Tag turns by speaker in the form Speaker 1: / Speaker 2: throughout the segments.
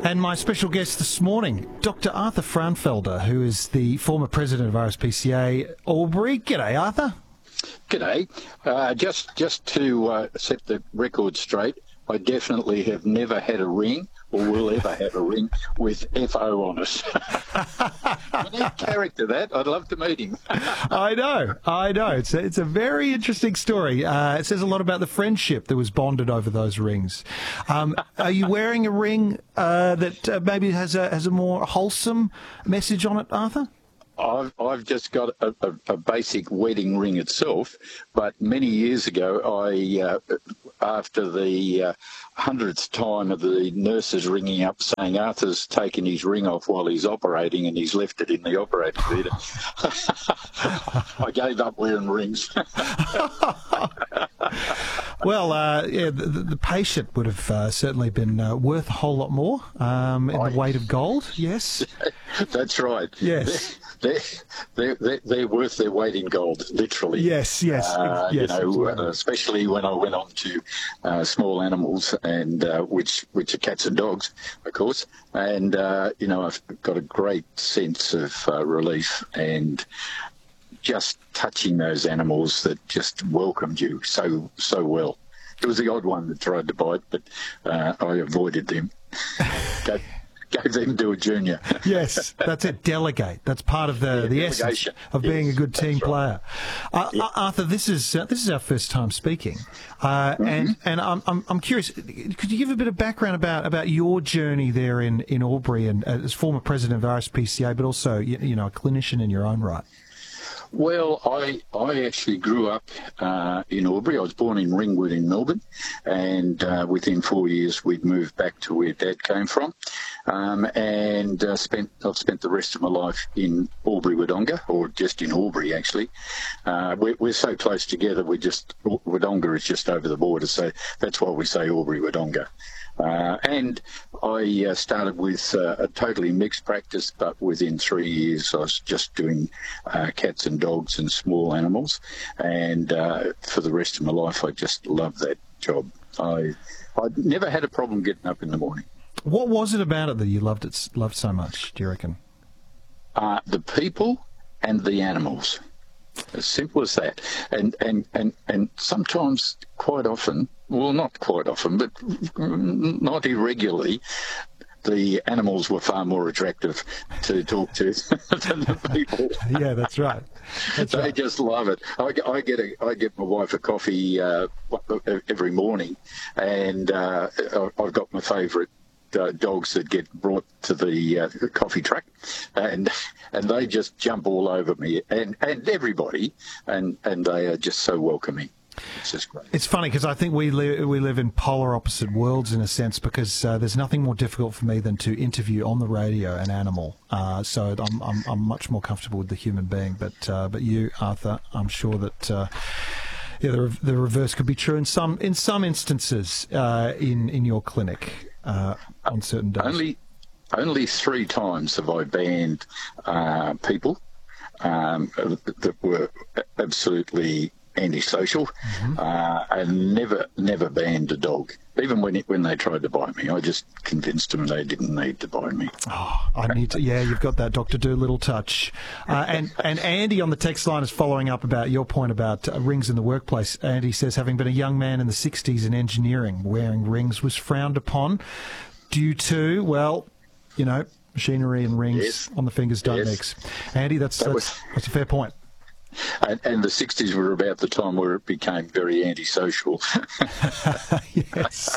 Speaker 1: And my special guest this morning, Dr. Arthur Frauenfelder, who is the former president of RSPCA Albury. G'day, Arthur.
Speaker 2: G'day. Just to set the record straight, I definitely have never had a ring or will ever have a ring with FO on it. Unique character, that. I'd love to meet him.
Speaker 1: I know. It's a very interesting story. It says a lot about the friendship that was bonded over those rings. Are you wearing a ring that maybe has a more wholesome message on it, Arthur?
Speaker 2: I've just got a basic wedding ring itself, but many years ago, after the 100th time of the nurses ringing up saying Arthur's taken his ring off while he's operating and he's left it in the operating theatre, I gave up wearing rings.
Speaker 1: Well, the patient would have certainly been worth a whole lot more in the weight of gold, yes?
Speaker 2: That's right.
Speaker 1: Yes.
Speaker 2: They're worth their weight in gold, literally.
Speaker 1: Yes.
Speaker 2: Especially when I went on to small animals, and which are cats and dogs, of course. And I've got a great sense of relief and just touching those animals that just welcomed you so well. It was the odd one that tried to bite, but I avoided them. Gave them to a junior.
Speaker 1: Yes, that's it. Delegate. That's part of the essence of being a good team player. Arthur, this is our first time speaking, and I'm curious. Could you give a bit of background about your journey there in Albury, and as former president of RSPCA, but also a clinician in your own right?
Speaker 2: Well, I actually grew up in Albury. I was born in Ringwood in Melbourne, and within 4 years we'd moved back to where Dad came from, and I've spent the rest of my life in Albury-Wodonga, or just in Albury actually. We're so close together. Wodonga is just over the border, so that's why we say Albury-Wodonga. And I started with a totally mixed practice, but within 3 years I was just doing cats and dogs and small animals. And for the rest of my life, I just loved that job. I never had a problem getting up in the morning.
Speaker 1: What was it about it that you loved so much, do you reckon?
Speaker 2: The people and the animals. As simple as that. And sometimes, quite often, well, not quite often, but not irregularly, the animals were far more attractive to talk to than the people.
Speaker 1: Yeah, that's right.
Speaker 2: They just love it. I get my wife a coffee every morning, and I've got my favourite dogs that get brought to the coffee truck, and they just jump all over me and everybody, and they are just so welcoming. It's just great.
Speaker 1: It's funny because I think we live in polar opposite worlds in a sense, because there's nothing more difficult for me than to interview on the radio an animal. So I'm much more comfortable with the human being. But you, Arthur, I'm sure that. The reverse could be true in some instances in your clinic on certain days.
Speaker 2: Only 3 times have I banned people that were absolutely antisocial, and never banned a dog. Even when they tried to bite me, I just convinced them they didn't need to bite me.
Speaker 1: Oh, I need to. Yeah, you've got that Dr. Dolittle touch. And Andy on the text line is following up about your point about rings in the workplace. Andy says, having been a young man in the 60s in engineering, wearing rings was frowned upon due to, machinery and rings on the fingers don't mix. Andy, that's a fair point.
Speaker 2: And the 60s were about the time where it became very antisocial.
Speaker 1: Yes.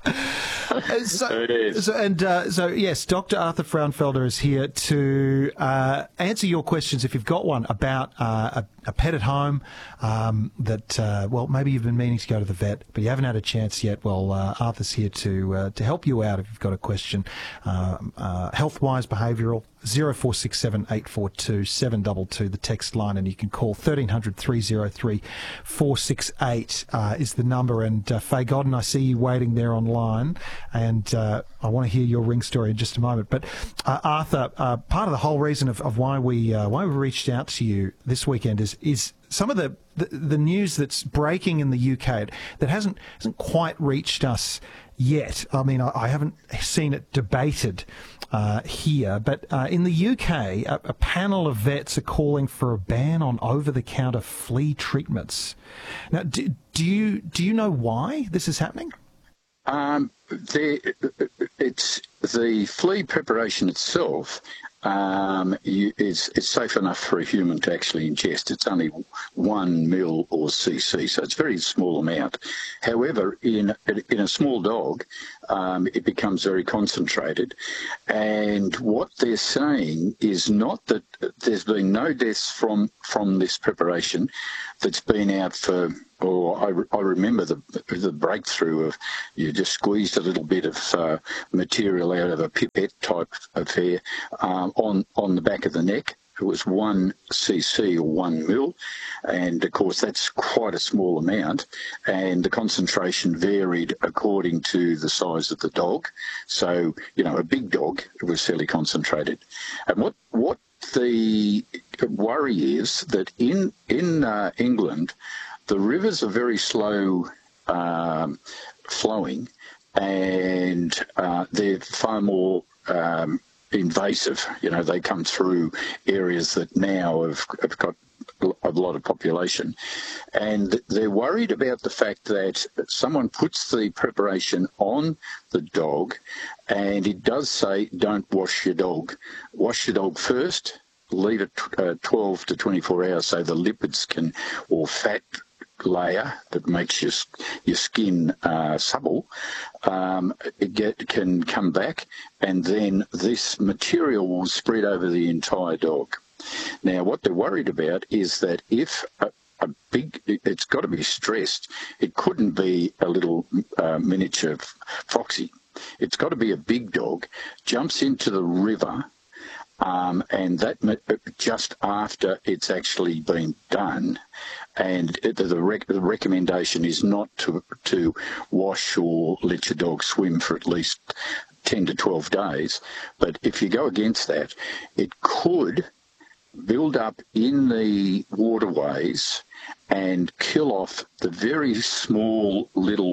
Speaker 2: It is.
Speaker 1: So, yes, Dr. Arthur Frauenfelder is here to answer your questions, if you've got one, about a pet at home that, maybe you've been meaning to go to the vet, but you haven't had a chance yet. Well, Arthur's here to help you out if you've got a question. Health-wise, behavioural, 0467 842 722, the text line, and you can call 1300 303 468 is the number. And Faye Godden, I see you waiting there online, and I want to hear your ring story in just a moment. But Arthur, part of the whole reason of why we reached out to you this weekend is some of the news that's breaking in the UK that hasn't quite reached us yet. I mean, I haven't seen it debated here, but in the UK, a panel of vets are calling for a ban on over-the-counter flea treatments. Now, do you know why this is happening?
Speaker 2: It's the flea preparation itself. It's safe enough for a human to actually ingest. It's only 1 ml or cc, so it's a very small amount. However, in a small dog, it becomes very concentrated. And what they're saying is not that there's been no deaths from this preparation that's been out for. Or I remember the breakthrough of you just squeezed a little bit of material out of a pipette type affair on the back of the neck. It was 1 cc or 1 mil, and of course that's quite a small amount, and the concentration varied according to the size of the dog. So, a big dog, it was fairly concentrated. And what the worry is that in England, the rivers are very slow flowing, and they're far more invasive. They come through areas that now have got a lot of population, and they're worried about the fact that someone puts the preparation on the dog, and it does say don't wash your dog. Wash your dog first, leave it 12 to 24 hours so the lipids or fat layer that makes your skin supple, it can come back, and then this material will spread over the entire dog. Now, what they're worried about is that if it's got to be stressed. It couldn't be a little miniature foxy. It's got to be a big dog, jumps into the river, and that just after it's actually been done. And the recommendation is not to wash or let your dog swim for at least 10 to 12 days. But if you go against that, it could build up in the waterways and kill off the very small little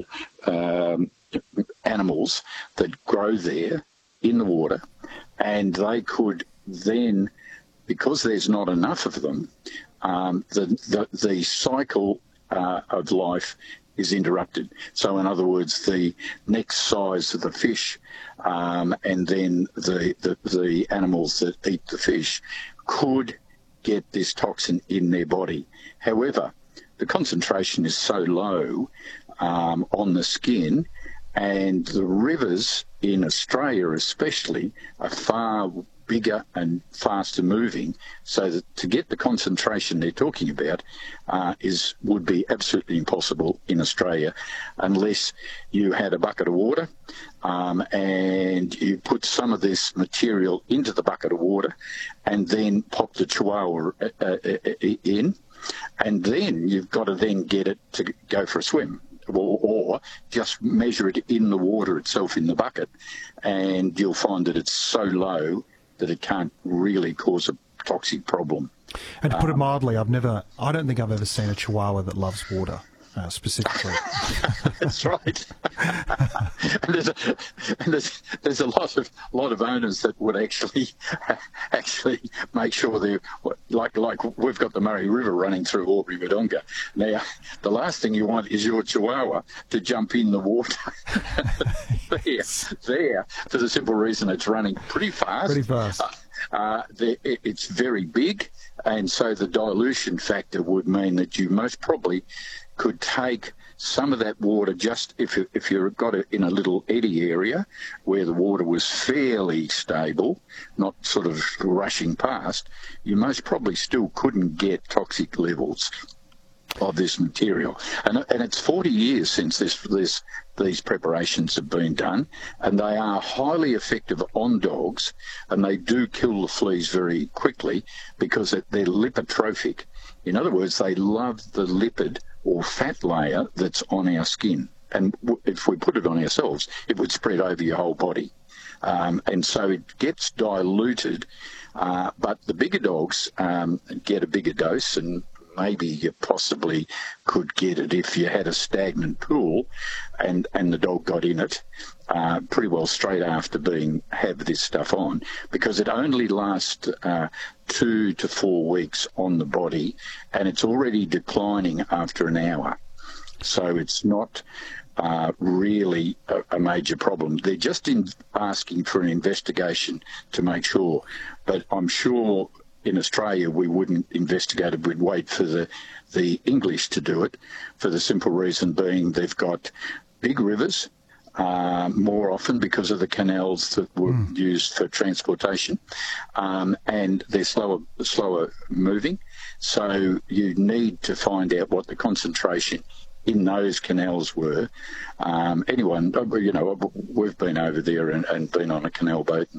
Speaker 2: animals that grow there in the water, and they could then, because there's not enough of them, the cycle of life is interrupted. So in other words, the next size of the fish and then the animals that eat the fish could get this toxin in their body. However, the concentration is so low on the skin, and the rivers in Australia especially are far bigger and faster moving, so that to get the concentration they're talking about would be absolutely impossible in Australia unless you had a bucket of water and you put some of this material into the bucket of water and then pop the chihuahua in, and then you've got to then get it to go for a swim. Or just measure it in the water itself in the bucket, and you'll find that it's so low that it can't really cause a toxic problem.
Speaker 1: And to put it mildly, I don't think I've ever seen a chihuahua that loves water specifically.
Speaker 2: That's right. and there's a lot of owners that would actually make sure they're like we've got the Murray River running through Albury Wodonga. Now, the last thing you want is your chihuahua to jump in the water there for the simple reason it's running pretty fast. It's very big, and so the dilution factor would mean that you most probably could take some of that water, just if you've got it in a little eddy area where the water was fairly stable, not sort of rushing past, you most probably still couldn't get toxic levels of this material. And it's 40 years since these preparations have been done, and they are highly effective on dogs, and they do kill the fleas very quickly because they're lipotrophic. In other words, they love the lipid or fat layer that's on our skin. And if we put it on ourselves, it would spread over your whole body. And so it gets diluted. But the bigger dogs get a bigger dose, and maybe you possibly could get it if you had a stagnant pool and the dog got in it pretty well straight after have this stuff on, because it only lasts 2 to 4 weeks on the body and it's already declining after an hour. So it's not really a major problem. They're just asking for an investigation to make sure. But I'm sure in Australia we wouldn't investigate it. We'd wait for the English to do it, for the simple reason being they've got big rivers more often because of the canals that were used for transportation, and they're slower moving. So you need to find out what the concentration in those canals were. We've been over there and been on a canal boat